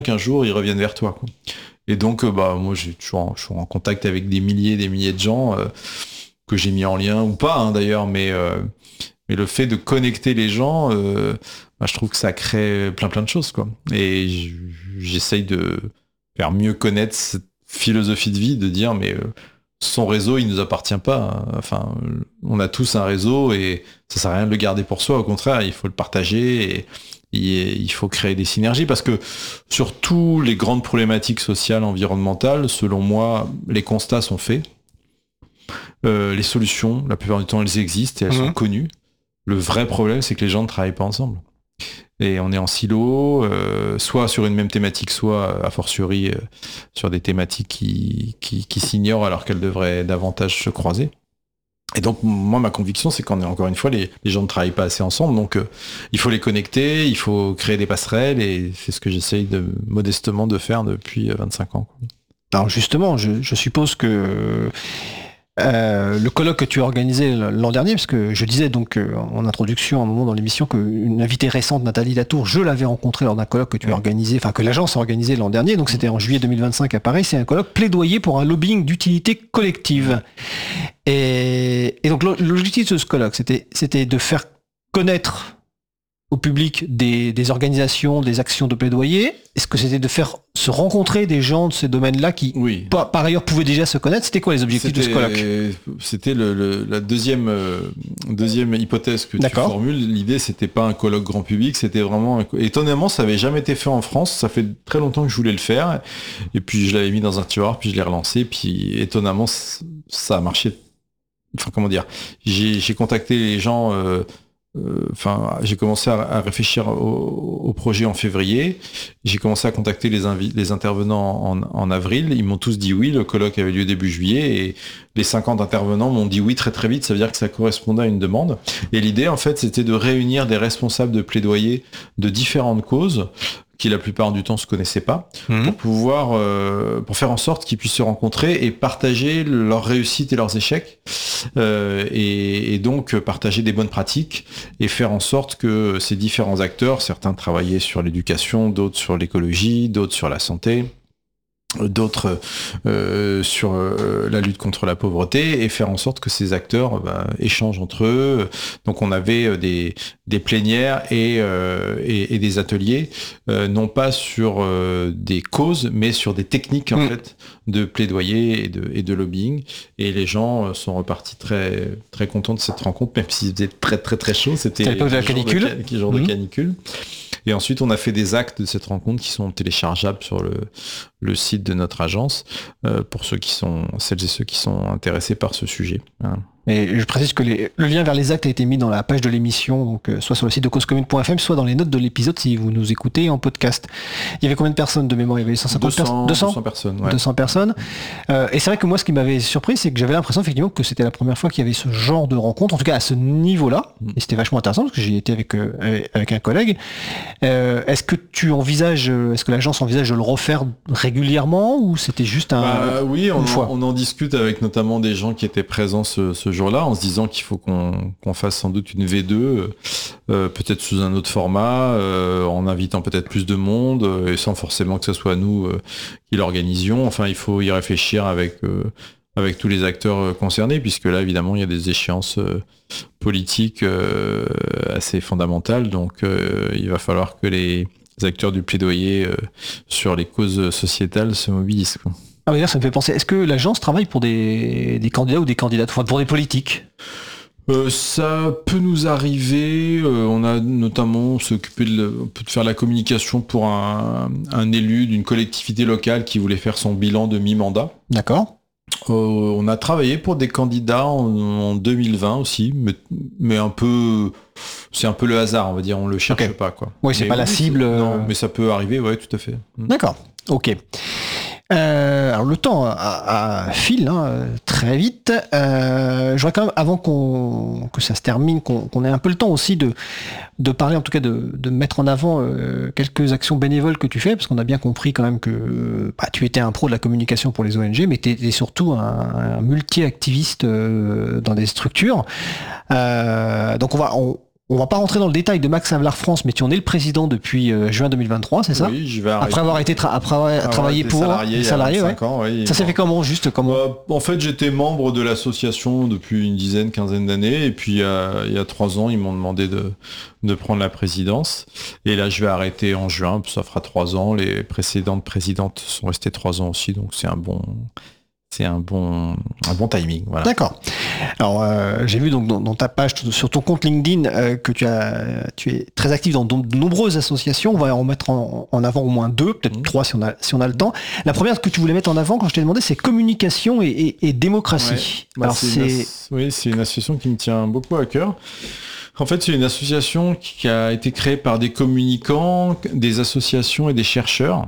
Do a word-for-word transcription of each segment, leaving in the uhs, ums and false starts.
qu'un jour ils reviennent vers toi, quoi. Et donc, euh, bah, moi, j'ai toujours, en- je suis en contact avec des milliers et des milliers de gens euh, que j'ai mis en lien ou pas, hein, d'ailleurs, mais, euh, mais le fait de connecter les gens, euh, bah, je trouve que ça crée plein plein de choses, quoi. Et j- j'essaye de faire mieux connaître cette philosophie de vie, de dire, mais euh, son réseau, il nous appartient pas, hein. Enfin, euh, on a tous un réseau et ça sert à rien de le garder pour soi. Au contraire, il faut le partager et et il faut créer des synergies parce que sur toutes les grandes problématiques sociales, environnementales, selon moi, les constats sont faits. Euh, les solutions, la plupart du temps, elles existent et elles Mhm. sont connues. Le vrai problème, c'est que les gens ne travaillent pas ensemble. Et on est en silo, euh, soit sur une même thématique, soit a fortiori euh, sur des thématiques qui, qui, qui s'ignorent alors qu'elles devraient davantage se croiser. Et donc, moi, ma conviction, c'est qu'en encore une fois, les, les gens ne travaillent pas assez ensemble. Donc, euh, il faut les connecter, il faut créer des passerelles, et c'est ce que j'essaye de, modestement de faire depuis vingt-cinq ans. Alors justement, je, je suppose que euh, le colloque que tu as organisé l'an dernier, parce que je disais donc euh, en introduction à un moment dans l'émission qu'une invitée récente, Nathalie Latour, je l'avais rencontrée lors d'un colloque que tu as organisé, enfin que l'agence a organisé l'an dernier, donc c'était en juillet deux mille vingt-cinq à Paris, c'est un colloque plaidoyer pour un lobbying d'utilité collective. Et, et donc l'objectif de ce colloque, c'était, c'était de faire connaître au public des, des organisations, des actions de plaidoyer. Est-ce que c'était de faire se rencontrer des gens de ces domaines-là qui, oui. par, par ailleurs, pouvaient déjà se connaître? C'était quoi les objectifs c'était, de ce colloque? C'était le, le, la deuxième, euh, deuxième hypothèse que D'accord. tu formules. L'idée, c'était pas un colloque grand public, c'était vraiment... Un... Étonnamment, ça avait jamais été fait en France. Ça fait très longtemps que je voulais le faire. Et puis, je l'avais mis dans un tiroir, puis je l'ai relancé. Puis, étonnamment, ça a marché. Enfin, comment dire, j'ai, j'ai contacté les gens... Euh, Enfin, euh, j'ai commencé à, à réfléchir au, au projet en février. J'ai commencé à contacter les, invi- les intervenants en, en avril. Ils m'ont tous dit oui. Le colloque avait lieu début juillet et les cinquante intervenants m'ont dit oui très très vite. Ça veut dire que ça correspondait à une demande. Et l'idée, en fait, c'était de réunir des responsables de plaidoyer de différentes causes qui la plupart du temps se connaissaient pas, mmh. pour pouvoir, euh, pour faire en sorte qu'ils puissent se rencontrer et partager leurs réussites et leurs échecs, euh, et, et donc partager des bonnes pratiques et faire en sorte que ces différents acteurs, certains travaillaient sur l'éducation, d'autres sur l'écologie, d'autres sur la santé, d'autres euh, sur euh, la lutte contre la pauvreté, et faire en sorte que ces acteurs bah, échangent entre eux. Donc on avait des, des plénières et, euh, et, et des ateliers, euh, non pas sur euh, des causes, mais sur des techniques en mmh. fait de plaidoyer et de, et de lobbying. Et les gens sont repartis très, très contents de cette rencontre, même s'il faisait très très très chaud. C'était l'époque de la canicule. De, qui jour mmh. de canicule. Et ensuite, on a fait des actes de cette rencontre qui sont téléchargeables sur le, le site de notre agence euh, pour ceux qui sont, celles et ceux qui sont intéressés par ce sujet. Hein. Et je précise que les, le lien vers les actes a été mis dans la page de l'émission, donc euh, soit sur le site de cause commune point f m, soit dans les notes de l'épisode si vous nous écoutez en podcast. Il y avait combien de personnes de mémoire? Il y avait cent cinquante personnes. deux cents personnes. Ouais. deux cents personnes. Euh, et c'est vrai que moi, ce qui m'avait surpris, c'est que j'avais l'impression effectivement que c'était la première fois qu'il y avait ce genre de rencontre, en tout cas à ce niveau-là. Mmh. Et c'était vachement intéressant parce que j'y étais avec, euh, avec un collègue. Euh, est-ce que tu envisages, est-ce que l'agence envisage de le refaire régulièrement ou c'était juste un. Bah, oui, on, fois on en discute avec notamment des gens qui étaient présents ce, ce jour-là, en se disant qu'il faut qu'on, qu'on fasse sans doute une V deux, euh, peut-être sous un autre format, euh, en invitant peut-être plus de monde, euh, et sans forcément que ce soit nous euh, qui l'organisions. Enfin, il faut y réfléchir avec, euh, avec tous les acteurs euh, concernés, puisque là, évidemment, il y a des échéances euh, politiques euh, assez fondamentales. Donc, euh, il va falloir que les acteurs du plaidoyer euh, sur les causes sociétales se mobilisent, quoi. Ah oui, ça me fait penser, est-ce que l'agence travaille pour des, des candidats ou des candidates, enfin pour des politiques? euh, Ça peut nous arriver, euh, on a notamment s'occupé de, de faire la communication pour un, un élu d'une collectivité locale qui voulait faire son bilan de mi-mandat. D'accord. Euh, on a travaillé pour des candidats en, en deux mille vingt aussi, mais, mais un peu... C'est un peu le hasard, on va dire, on le cherche okay. pas, quoi. Oui, c'est mais pas oui, la cible. Non, mais ça peut arriver, ouais, tout à fait. D'accord, ok. Euh, alors le temps a, a file hein, très vite. Euh, je voudrais quand même, avant qu'on, que ça se termine, qu'on, qu'on ait un peu le temps aussi de, de parler, en tout cas de, de mettre en avant euh, quelques actions bénévoles que tu fais, parce qu'on a bien compris quand même que bah, tu étais un pro de la communication pour les O N G, mais tu étais surtout un, un multi-activiste euh, dans des structures. Euh, donc on va... On, on va pas rentrer dans le détail de Max Havelaar France, mais tu en es le président depuis euh, juin deux mille vingt-trois, c'est ça? Oui, je vais Après avoir été tra- après avoir travaillé pour salarié, salarié, ouais. ans, oui. Ça s'est fait comment, juste comment euh, En fait, j'étais membre de l'association depuis une dizaine, quinzaine d'années, et puis euh, il y a trois ans, ils m'ont demandé de, de prendre la présidence. Et là, je vais arrêter en juin, ça fera trois ans. Les précédentes présidentes sont restées trois ans aussi, donc c'est un bon... C'est un bon, un bon timing. Voilà. D'accord. Alors, euh, j'ai vu donc dans, dans ta page, sur ton compte LinkedIn, euh, que tu, as, tu es très actif dans de nombreuses associations. On va en mettre en, en avant au moins deux, peut-être mmh. trois si on, a, si on a le temps. La première que tu voulais mettre en avant, quand je t'ai demandé, c'est communication et, et, et démocratie. Ouais. Bah, Alors, c'est c'est... As... Oui, c'est une association qui me tient beaucoup à cœur. En fait, c'est une association qui a été créée par des communicants, des associations et des chercheurs,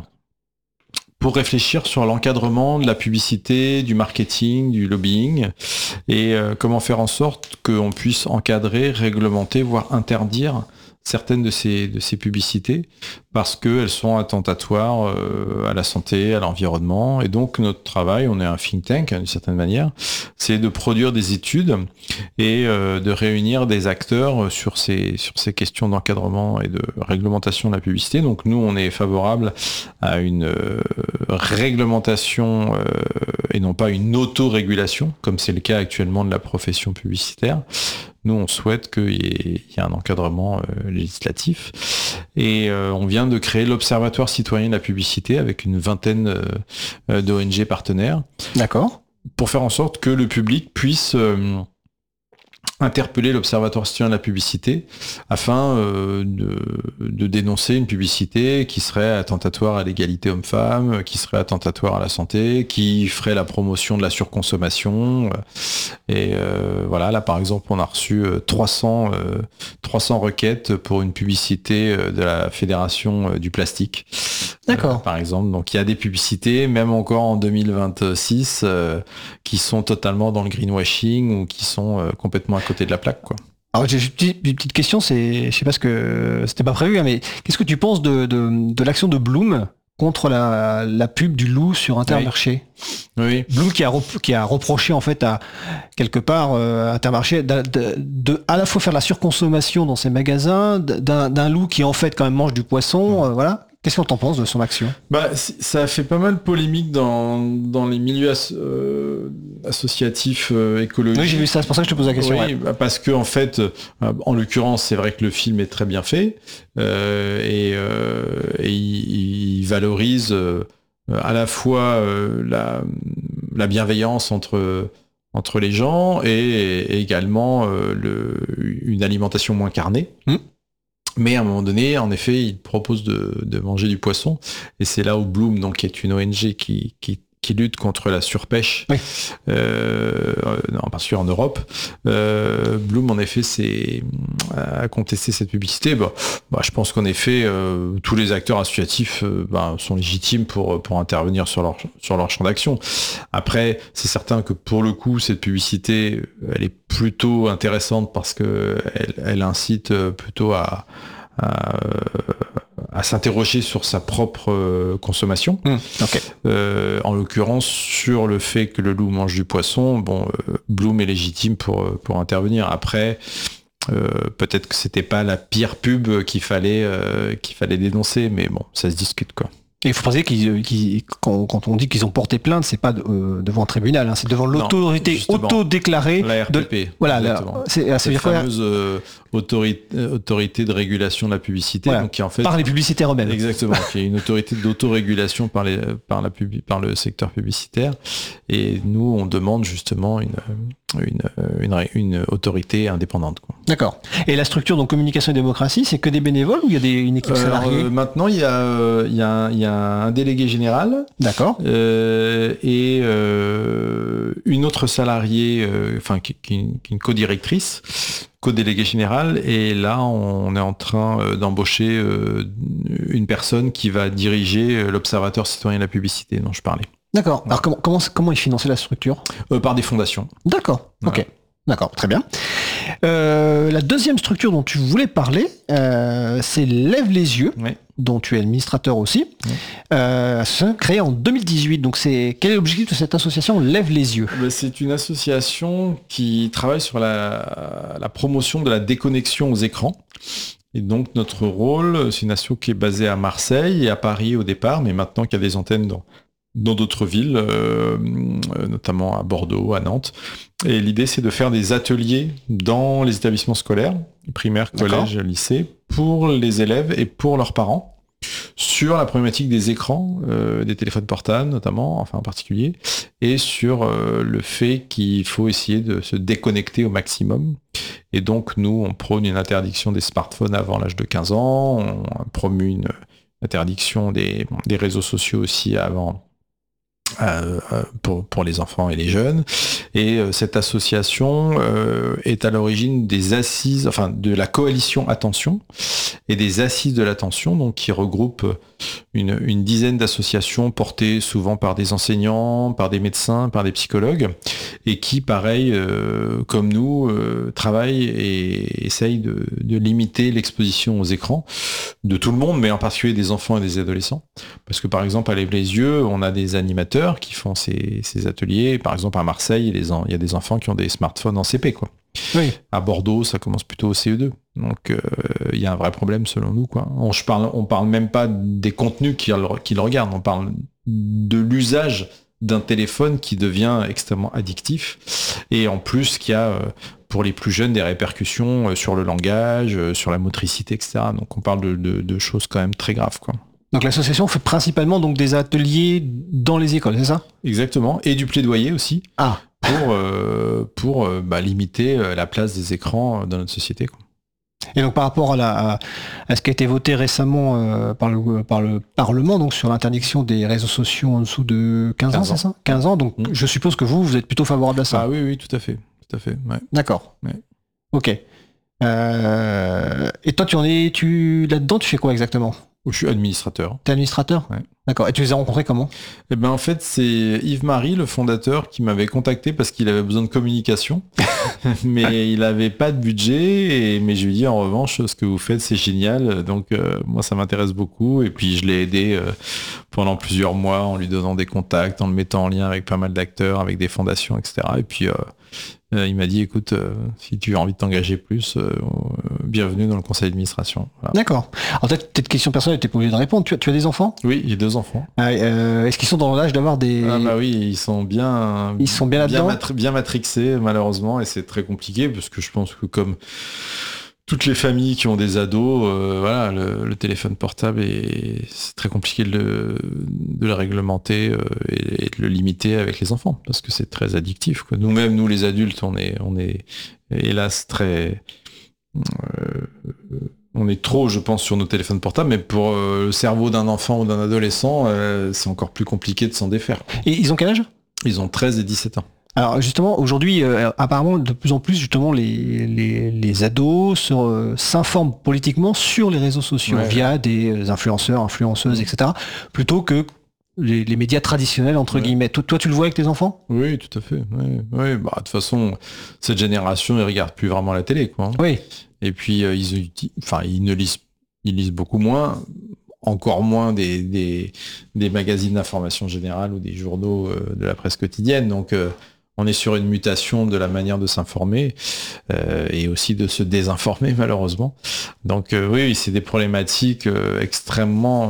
pour réfléchir sur l'encadrement de la publicité, du marketing, du lobbying, et euh, comment faire en sorte qu'on puisse encadrer, réglementer, voire interdire certaines de ces, de ces publicités, parce qu'elles sont attentatoires euh, à la santé, à l'environnement. Et donc notre travail, on est un think tank hein, d'une certaine manière, c'est de produire des études et euh, de réunir des acteurs sur ces, sur ces questions d'encadrement et de réglementation de la publicité. Donc nous, on est favorable à une euh, réglementation euh, et non pas une autorégulation, comme c'est le cas actuellement de la profession publicitaire. Nous, on souhaite qu'il y ait, il y ait un encadrement euh, législatif. Et euh, on vient de créer l'Observatoire citoyen de la publicité avec une vingtaine euh, d'O N G partenaires. D'accord. Pour faire en sorte que le public puisse euh, interpeller l'Observatoire citoyen de la publicité afin euh, de, de dénoncer une publicité qui serait attentatoire à l'égalité homme-femme, qui serait attentatoire à la santé, qui ferait la promotion de la surconsommation. Et euh, voilà, là par exemple, on a reçu trois cents, euh, trois cents requêtes pour une publicité de la Fédération du plastique. D'accord. Euh, par exemple, donc il y a des publicités, même encore en deux mille vingt-six, euh, qui sont totalement dans le greenwashing ou qui sont euh, complètement à côté de la plaque, quoi. Alors j'ai une petite question, c'est, je sais pas ce que c'était pas prévu, hein, mais qu'est-ce que tu penses de, de, de l'action de Bloom contre la, la pub du loup sur Intermarché? Oui. oui. Bloom qui a, rep, qui a reproché en fait à quelque part euh, Intermarché de, de, de à la fois faire la surconsommation dans ses magasins, d'un, d'un loup qui en fait quand même mange du poisson, euh, voilà. Qu'est-ce qu'on t'en pense de son action? Bah, ça a fait pas mal polémique dans, dans les milieux as, euh, associatifs euh, écologiques. Oui, j'ai vu ça, c'est pour ça que je te pose la question. Oui, ouais. bah parce que en fait, euh, en l'occurrence, c'est vrai que le film est très bien fait euh, et, euh, et il, il valorise euh, à la fois euh, la, la bienveillance entre entre les gens et, et également euh, le, une alimentation moins carnée. Mmh. Mais à un moment donné, en effet, il propose de, de manger du poisson. Et c'est là où Bloom, donc, qui est une O N G qui, qui, qui lutte contre la surpêche, oui. euh, en particulier en Europe. Euh, Bloom, en effet, c'est, a contesté cette publicité. Bah, bah, je pense qu'en effet, euh, tous les acteurs associatifs euh, bah, sont légitimes pour, pour intervenir sur leur, sur leur champ d'action. Après, c'est certain que pour le coup, cette publicité, elle est plutôt intéressante parce que elle, elle incite plutôt à, à, à s'interroger sur sa propre euh, consommation. Mmh, okay. euh, en l'occurrence, sur le fait que le loup mange du poisson, bon, euh, Bloom est légitime pour, pour intervenir. Après, euh, peut-être que c'était pas la pire pub qu'il fallait, euh, qu'il fallait dénoncer, mais bon, ça se discute, quoi. Et il faut penser qu'ils, qu'ils, quand, quand on dit qu'ils ont porté plainte, c'est pas euh, devant un tribunal, hein, c'est devant l'autorité autodéclarée. La R P P. De, voilà, la, c'est, c'est la fameuse euh, autorité, autorité de régulation de la publicité. Voilà, donc qui, en fait, par les publicitaires eux-mêmes. Exactement, qui est une autorité d'autorégulation par, les, par, la pub, par le secteur publicitaire. Et nous, on demande justement une, une, une, une autorité indépendante, quoi. D'accord. Et la structure, donc communication et démocratie, c'est que des bénévoles ou il y a des, une équipe salariée? euh, Maintenant, il y a, euh, il y a, il y a un délégué général. D'accord. Euh, et euh, une autre salariée, euh, enfin qui, qui, qui est une co-directrice, co-délégué général. Et là, on est en train euh, d'embaucher euh, une personne qui va diriger l'Observatoire citoyen de la publicité dont je parlais. D'accord. Alors comment, comment, comment est financée la structure? euh, Par des fondations. D'accord. Voilà. Ok. D'accord. Très bien. Euh, la deuxième structure dont tu voulais parler, euh, c'est Lève les yeux, Oui. dont tu es administrateur aussi. Oui. Euh, association créée en deux mille dix-huit. Donc, c'est quel est l'objectif de cette association Lève les yeux? Ben, c'est une association qui travaille sur la, la promotion de la déconnexion aux écrans. Et donc, notre rôle, c'est une asso qui est basée à Marseille et à Paris au départ, mais maintenant qu'il y a des antennes dans dans d'autres villes, euh, notamment à Bordeaux, à Nantes. Et l'idée, c'est de faire des ateliers dans les établissements scolaires, primaires, collèges, lycées, pour les élèves et pour leurs parents, sur la problématique des écrans, euh, des téléphones portables notamment, enfin en particulier, et sur euh, le fait qu'il faut essayer de se déconnecter au maximum. Et donc, nous, on prône une interdiction des smartphones avant l'âge de quinze ans, on promeut une interdiction des, des réseaux sociaux aussi avant Euh, pour, pour les enfants et les jeunes. Et euh, cette association euh, est à l'origine des assises, enfin de la coalition Attention et des assises de l'attention, donc qui regroupe une, une dizaine d'associations portées souvent par des enseignants, par des médecins, par des psychologues, et qui, pareil, euh, comme nous, euh, travaillent et essayent de, de limiter l'exposition aux écrans de tout le monde, mais en particulier des enfants et des adolescents. Parce que par exemple, à Lève les yeux, on a des animateurs qui font ces, ces ateliers. Par exemple, à Marseille, il y a des enfants qui ont des smartphones en C P, quoi. Oui. À Bordeaux, ça commence plutôt au C E deux. Donc, euh, il y a un vrai problème selon nous, quoi. On, je parle, on parle même pas des contenus qu'ils qu'ils regardent. On parle de l'usage d'un téléphone qui devient extrêmement addictif. Et en plus, qu'il y a, euh, pour les plus jeunes, des répercussions euh, sur le langage, euh, sur la motricité, et cetera. Donc, on parle de, de, de choses quand même très graves, quoi. Donc l'association fait principalement donc des ateliers dans les écoles, c'est ça? Exactement, et du plaidoyer aussi. Ah. Pour, euh, pour euh, bah, limiter la place des écrans dans notre société, quoi. Et donc par rapport à, la, à, à ce qui a été voté récemment euh, par, le, par le Parlement, donc sur l'interdiction des réseaux sociaux en dessous de quinze ans, c'est ça? quinze ans, donc mmh. Je suppose que vous, vous êtes plutôt favorable à ça. Ah oui, oui, tout à fait. Tout à fait, ouais. D'accord. Ouais. Ok. Euh, et toi, tu en es, tu, là-dedans, tu fais quoi exactement? Je suis administrateur. T'es administrateur? Ouais. D'accord. Et tu les as rencontrés comment? Eh ben en fait, c'est Yves-Marie, le fondateur, qui m'avait contacté parce qu'il avait besoin de communication, mais il n'avait pas de budget. Et, mais je lui ai dit en revanche, ce que vous faites, c'est génial. Donc euh, moi, ça m'intéresse beaucoup. Et puis je l'ai aidé euh, pendant plusieurs mois en lui donnant des contacts, en le mettant en lien avec pas mal d'acteurs, avec des fondations, et cetera. Et puis euh, euh, il m'a dit, écoute, euh, si tu as envie de t'engager plus, euh, bienvenue dans le conseil d'administration. Voilà. D'accord. Alors peut-être cette question personnelle, t'es pas obligé de répondre. Tu as, tu as des enfants? Oui, j'ai deux enfants. Ah, euh, est-ce qu'ils sont dans l'âge d'avoir des... Ah bah oui, ils sont bien... Ils sont bien là-dedans, bien, matri- bien matrixés, malheureusement, et c'est très compliqué, parce que je pense que comme toutes les familles qui ont des ados, euh, voilà, le, le téléphone portable, est, c'est très compliqué de le, de le réglementer euh, et, et de le limiter avec les enfants, parce que c'est très addictif, quoi. Nous-mêmes, nous les adultes, on est, on est hélas très... Euh, on est trop, je pense, sur nos téléphones portables, mais pour euh, le cerveau d'un enfant ou d'un adolescent, euh, c'est encore plus compliqué de s'en défaire. Et ils ont quel âge? Ils ont treize et dix-sept ans. Alors justement, aujourd'hui, euh, apparemment, de plus en plus, justement, les, les, les ados se, euh, s'informent politiquement sur les réseaux sociaux, ouais, via des influenceurs, influenceuses, et cetera, plutôt que les, les médias traditionnels, entre ouais. guillemets. Toi, toi, tu le vois avec tes enfants? Oui, tout à fait. Ouais, ouais, bah, de toute façon, cette génération, ils regardent plus vraiment la télé, quoi. Oui. Et puis, euh, ils, enfin, ils ne lisent, ils lisent beaucoup moins, encore moins des, des, des magazines d'information générale ou des journaux euh, de la presse quotidienne. Donc, euh, on est sur une mutation de la manière de s'informer euh, et aussi de se désinformer, malheureusement. Donc, euh, oui, oui, c'est des problématiques euh, extrêmement,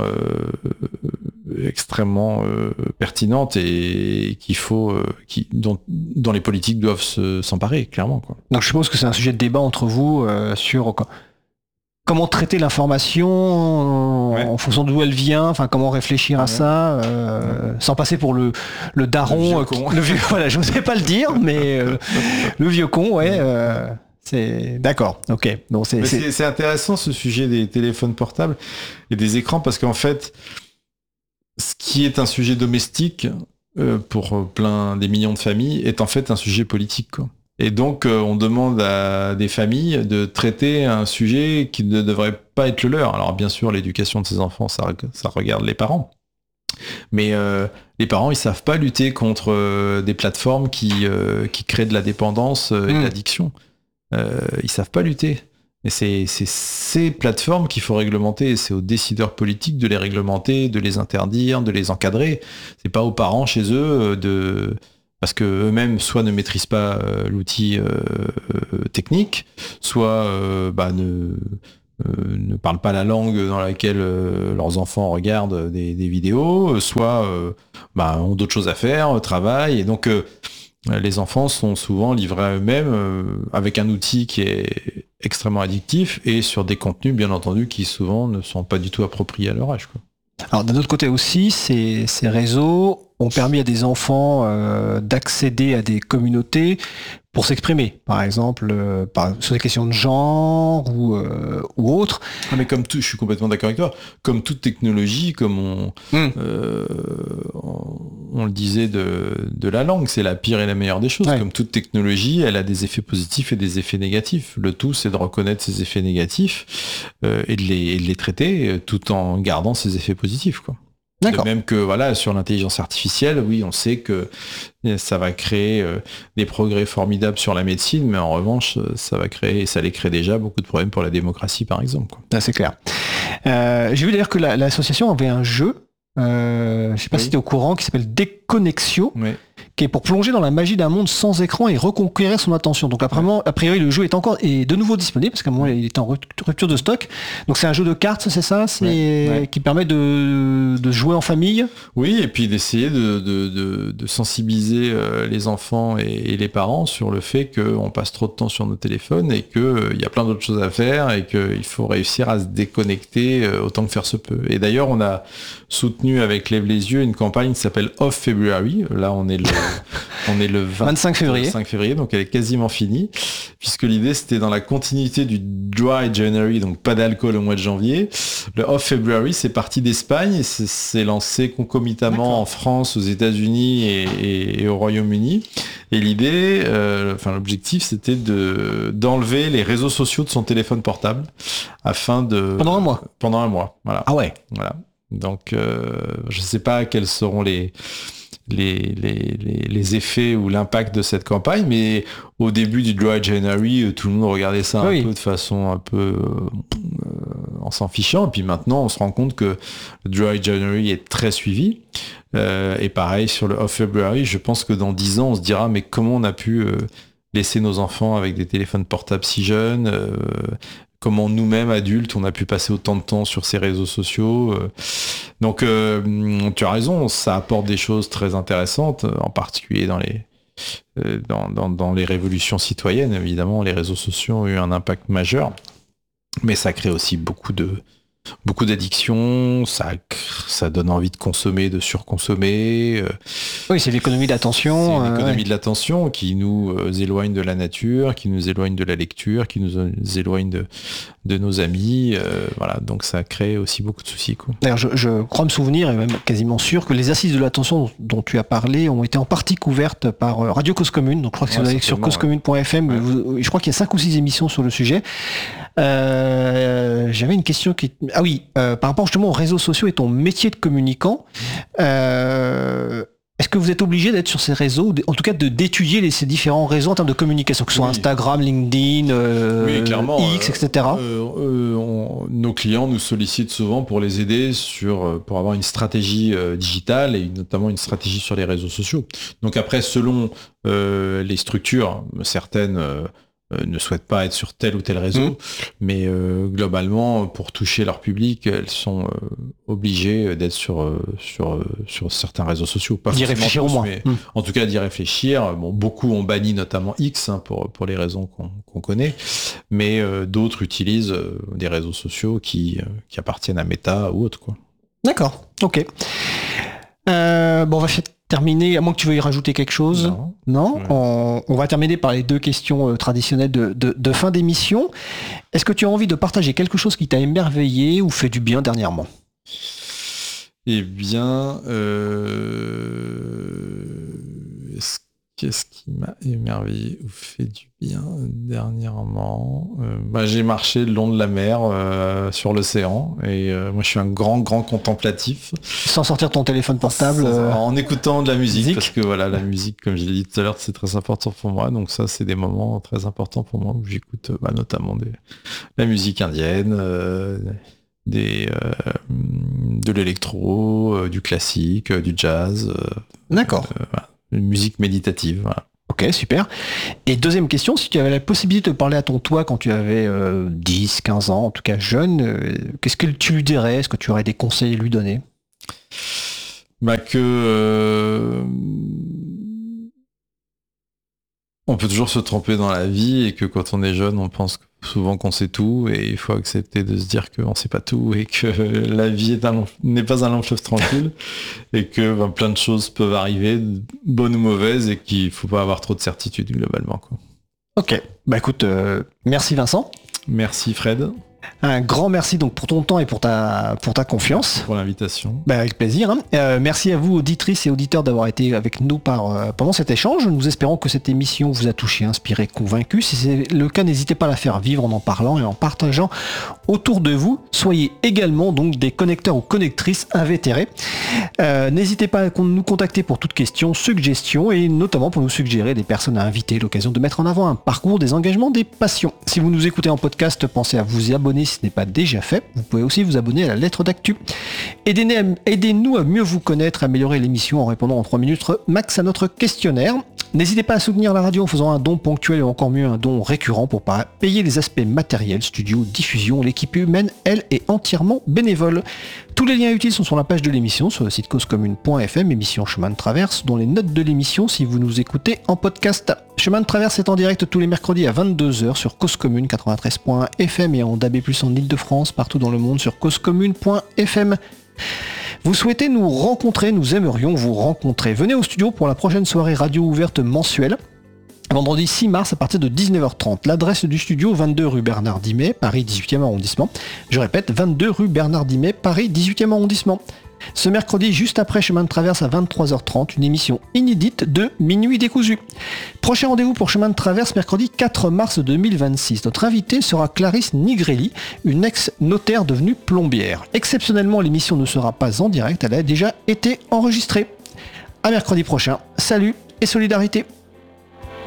euh, extrêmement euh, pertinentes et qu'il faut, euh, qui, dont, dont les politiques doivent se, s'emparer, clairement, quoi. Donc, je suppose que c'est un sujet de débat entre vous euh, sur comment traiter l'information en, ouais. en fonction d'où elle vient, enfin comment réfléchir à ouais. ça, euh, ouais. sans passer pour le, le daron, le vieux con. Le vieux, voilà, je n'osais pas le dire, mais euh, le vieux con, ouais. Euh, c'est d'accord, ok. Donc c'est, c'est... C'est, c'est intéressant ce sujet des téléphones portables et des écrans parce qu'en fait, ce qui est un sujet domestique euh, pour plein des millions de familles est en fait un sujet politique, quoi. Et donc, euh, on demande à des familles de traiter un sujet qui ne devrait pas être le leur. Alors, bien sûr, l'éducation de ces enfants, ça, ça regarde les parents. Mais euh, les parents, ils savent pas lutter contre euh, des plateformes qui, euh, qui créent de la dépendance euh, et mmh. de l'addiction. euh, ils savent pas lutter. Et c'est, c'est ces plateformes qu'il faut réglementer, et c'est aux décideurs politiques de les réglementer, de les interdire, de les encadrer. C'est pas aux parents chez eux de... parce que eux-mêmes soit ne maîtrisent pas euh, l'outil euh, technique, soit euh, bah, ne, euh, ne parlent pas la langue dans laquelle euh, leurs enfants regardent des, des vidéos, soit euh, bah, ont d'autres choses à faire, travaillent, et donc euh, les enfants sont souvent livrés à eux-mêmes euh, avec un outil qui est extrêmement addictif et sur des contenus, bien entendu, qui souvent ne sont pas du tout appropriés à leur âge, quoi. Alors d'un autre côté aussi, ces, ces réseaux ont permis à des enfants euh, d'accéder à des communautés pour s'exprimer, par exemple, euh, par, sur des questions de genre ou, euh, ou autres. Ah, mais comme tout, je suis complètement d'accord avec toi, comme toute technologie, comme on, mm. euh, on, on le disait de, de la langue, c'est la pire et la meilleure des choses. Ouais. Comme toute technologie, elle a des effets positifs et des effets négatifs. Le tout, c'est de reconnaître ces effets négatifs euh, et, de les, et de les traiter tout en gardant ces effets positifs, quoi. De même que voilà, sur l'intelligence artificielle, oui, on sait que ça va créer euh, des progrès formidables sur la médecine, mais en revanche, ça va créer, et ça les crée déjà, beaucoup de problèmes pour la démocratie, par exemple, quoi. Ah, c'est clair. Euh, j'ai vu d'ailleurs que la, l'association avait un jeu, euh, je ne sais pas oui. si tu es au courant, qui s'appelle Déconnexio, oui. qui est pour plonger dans la magie d'un monde sans écran et reconquérir son attention. Donc après, ouais. a priori, le jeu est encore est de nouveau disponible, parce qu'à un moment, il est en rupture de stock. Donc c'est un jeu de cartes, c'est ça, c'est ouais. Ouais. qui permet de, de jouer en famille. Oui, et puis d'essayer de, de, de, de sensibiliser euh, les enfants et, et les parents sur le fait qu'on passe trop de temps sur nos téléphones et qu'il euh, y a plein d'autres choses à faire et qu'il faut réussir à se déconnecter euh, autant que faire se peut. Et d'ailleurs, on a soutenu avec Lève les yeux une campagne qui s'appelle Off February. Là, on est le... On est le vingt, vingt-cinq février. vingt-cinq février, donc elle est quasiment finie, puisque l'idée c'était dans la continuité du Dry January, donc pas d'alcool au mois de janvier. Le Off February, c'est parti d'Espagne et c'est, c'est lancé concomitamment D'accord. en France, aux États-Unis et, et, et au Royaume-Uni. Et l'idée, euh, enfin l'objectif, c'était de d'enlever les réseaux sociaux de son téléphone portable afin de pendant un mois. Pendant un mois, voilà. Ah ouais. Voilà. Donc, euh, je sais pas quels seront les Les, les, les, les effets ou l'impact de cette campagne, mais au début du Dry January, tout le monde regardait ça un oui. peu de façon un peu euh, en s'en fichant, et puis maintenant on se rend compte que le Dry January est très suivi, euh, et pareil sur le Off February, je pense que dans dix ans on se dira mais comment on a pu euh, laisser nos enfants avec des téléphones portables si jeunes, euh, comment nous-mêmes, adultes, on a pu passer autant de temps sur ces réseaux sociaux. Donc, euh, tu as raison, ça apporte des choses très intéressantes, en particulier dans les, dans, dans, dans les révolutions citoyennes. Évidemment, les réseaux sociaux ont eu un impact majeur, mais ça crée aussi beaucoup de... Beaucoup d'addictions, ça, ça donne envie de consommer, de surconsommer. Euh, oui, c'est l'économie d'attention. C'est l'économie euh, ouais. de l'attention qui nous euh, éloigne de la nature, qui nous éloigne de la lecture, qui nous éloigne de, de nos amis. Euh, voilà, donc ça crée aussi beaucoup de soucis, quoi. D'ailleurs, je, je crois me souvenir, et même quasiment sûr, que les assises de l'attention dont tu as parlé ont été en partie couvertes par Radio Cause Commune. Donc je crois que c'est ouais, sur cause commune point f m. Ouais. Vous, je crois qu'il y a cinq ou six émissions sur le sujet. Euh, j'avais une question qui... Ah oui, euh, par rapport justement aux réseaux sociaux et ton métier de communicant, euh, est-ce que vous êtes obligé d'être sur ces réseaux, en tout cas de, d'étudier les, ces différents réseaux en termes de communication, que ce soit oui. Instagram, LinkedIn, euh, oui, clairement, X, euh, et cetera. Euh, euh, on, nos clients nous sollicitent souvent pour les aider sur, pour avoir une stratégie euh, digitale et notamment une stratégie sur les réseaux sociaux. Donc après, selon euh, les structures, certaines... Euh, ne souhaitent pas être sur tel ou tel réseau, mmh. mais euh, globalement, pour toucher leur public, elles sont euh, obligées d'être sur, euh, sur, euh, sur certains réseaux sociaux. Pas d'y réfléchir tous, au moins. Mais mmh. En tout cas, d'y réfléchir. Bon, beaucoup ont banni notamment X hein, pour, pour les raisons qu'on, qu'on connaît, mais euh, d'autres utilisent euh, des réseaux sociaux qui, euh, qui appartiennent à Meta ou autre, quoi. D'accord, ok. Euh, bon, on va faire terminer, à moins que tu veuilles y rajouter quelque chose. Non. non ouais. on, on va terminer par les deux questions euh, traditionnelles de, de, de fin d'émission. Est-ce que tu as envie de partager quelque chose qui t'a émerveillé ou fait du bien dernièrement ? Eh bien, euh... ce qu'est-ce qui m'a émerveillé ou fait du bien dernièrement euh, bah, j'ai marché le long de la mer euh, sur l'océan et euh, moi je suis un grand grand contemplatif. Sans sortir ton téléphone portable Sans, euh... En écoutant de la musique, musique, parce que voilà, la musique, comme je l'ai dit tout à l'heure, c'est très important pour moi. Donc ça, c'est des moments très importants pour moi où j'écoute bah, notamment des, la musique indienne, euh, des, euh, de l'électro, euh, du classique, euh, du jazz. Euh, D'accord. Euh, voilà, une musique méditative. Voilà. Ok, super. Et deuxième question, si tu avais la possibilité de parler à ton toi quand tu avais euh, dix, quinze ans, en tout cas jeune, euh, qu'est-ce que tu lui dirais? Est-ce que tu aurais des conseils à lui donner? Bah que... Euh, on peut toujours se tromper dans la vie et que quand on est jeune, on pense souvent qu'on sait tout et il faut accepter de se dire qu'on sait pas tout et que la vie est un long, n'est pas un long fleuve tranquille et que ben, plein de choses peuvent arriver, bonnes ou mauvaises, et qu'il faut pas avoir trop de certitude globalement, quoi. Ok, bah écoute, euh, merci Vincent. Merci Fred. Un grand merci donc pour ton temps et pour ta, pour ta confiance. Pour l'invitation. Bah avec plaisir. Hein. Euh, merci à vous, auditrices et auditeurs, d'avoir été avec nous par, euh, pendant cet échange. Nous espérons que cette émission vous a touché, inspiré, convaincu. Si c'est le cas, n'hésitez pas à la faire vivre en en parlant et en partageant autour de vous. Soyez également donc des connecteurs ou connectrices invétérés. Euh, n'hésitez pas à nous contacter pour toute question, suggestion et notamment pour nous suggérer des personnes à inviter, l'occasion de mettre en avant un parcours, des engagements, des passions. Si vous nous écoutez en podcast, pensez à vous y abonner si ce n'est pas déjà fait. Vous pouvez aussi vous abonner à la lettre d'actu. Aidez-nous à mieux vous connaître, améliorer l'émission en répondant en trois minutes max à notre questionnaire. N'hésitez pas à soutenir la radio en faisant un don ponctuel et encore mieux un don récurrent pour payer les aspects matériels, studio, diffusion. L'équipe humaine, elle, est entièrement bénévole. Tous les liens utiles sont sur la page de l'émission, sur le site causecommune point f m, émission Chemin de Traverse, dont les notes de l'émission si vous nous écoutez en podcast. Chemin de Traverse est en direct tous les mercredis à vingt-deux heures sur Cause Commune quatre-vingt-treize point f m et en D A B plus, en Ile-de-France, partout dans le monde sur causecommune point f m. Vous souhaitez nous rencontrer, nous aimerions vous rencontrer. Venez au studio pour la prochaine soirée radio ouverte mensuelle. Vendredi six mars à partir de dix-neuf heures trente. L'adresse du studio, vingt-deux rue Bernard Dimet, Paris dix-huitième arrondissement. Je répète, vingt-deux rue Bernard Dimet, Paris dix-huitième arrondissement. Ce mercredi, juste après Chemin de Traverse à vingt-trois heures trente, une émission inédite de Minuit décousu. Prochain rendez-vous pour Chemin de Traverse, mercredi quatre mars deux mille vingt-six. Notre invitée sera Clarisse Nigrelli, une ex-notaire devenue plombière. Exceptionnellement, l'émission ne sera pas en direct, elle a déjà été enregistrée. À mercredi prochain, salut et solidarité.